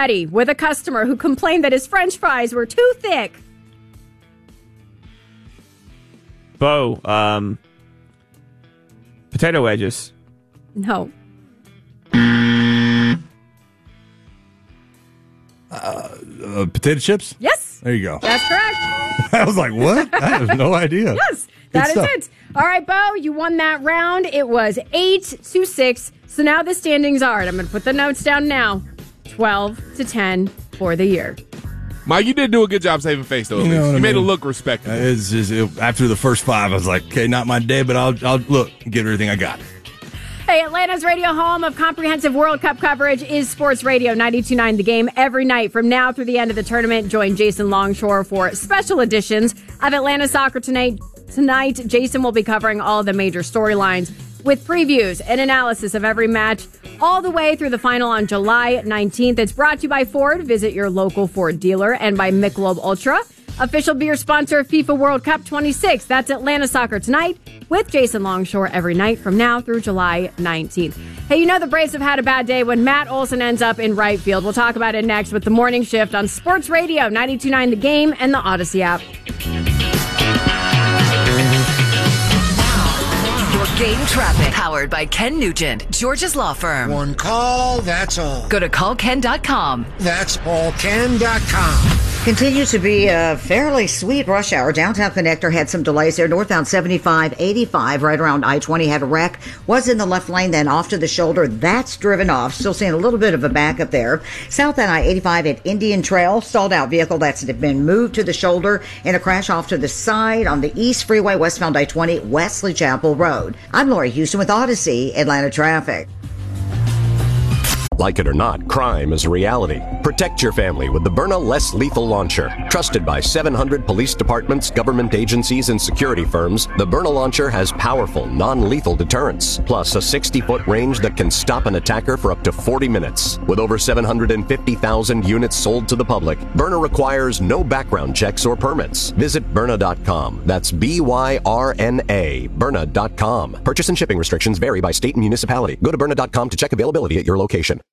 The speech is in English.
petty with a customer who complained that his French fries were too thick? Bo, potato wedges. No. Potato chips? Yes. There you go. That's correct. I was like, what? I have no idea. Yes, that is it. All right, Bo, you won that round. It was 8-6. So now the standings are, and I'm going to put the notes down now, 12-10 for the year. Mike, you did do a good job saving face, though. You made it look respectable. After the first 5, I was like, okay, not my day, but I'll look, give everything I got. Hey, Atlanta's radio home of comprehensive World Cup coverage is Sports Radio 92.9 The Game every night from now through the end of the tournament. Join Jason Longshore for special editions of Atlanta Soccer Tonight. Tonight, Jason will be covering all of the major storylines with previews and analysis of every match all the way through the final on July 19th. It's brought to you by Ford. Visit your local Ford dealer, and by Michelob Ultra, official beer sponsor of FIFA World Cup 26. That's Atlanta Soccer Tonight with Jason Longshore every night from now through July 19th. Hey, you know the Braves have had a bad day when Matt Olson ends up in right field. We'll talk about it next with the Morning Shift on Sports Radio 92.9 The Game and the Odyssey app. Game traffic. Powered by Ken Nugent, George's law firm. One call, that's all. Go to callken.com. That's allken.com. Continues to be a fairly sweet rush hour. Downtown Connector had some delays there. Northbound 75, 85, right around I-20 had a wreck. Was in the left lane, then off to the shoulder. That's driven off. Still seeing a little bit of a backup there. Southbound I-85 at Indian Trail. Stalled out vehicle that's been moved to the shoulder in a crash off to the side on the East Freeway, westbound I-20, Wesley Chapel Road. I'm Lori Houston with Odyssey Atlanta Traffic. Like it or not, crime is a reality. Protect your family with the Byrna Less Lethal Launcher. Trusted by 700 police departments, government agencies, and security firms, the Byrna Launcher has powerful, non-lethal deterrence, plus a 60-foot range that can stop an attacker for up to 40 minutes. With over 750,000 units sold to the public, Byrna requires no background checks or permits. Visit Byrna.com. That's B-Y-R-N-A, Byrna.com. Purchase and shipping restrictions vary by state and municipality. Go to Byrna.com to check availability at your location.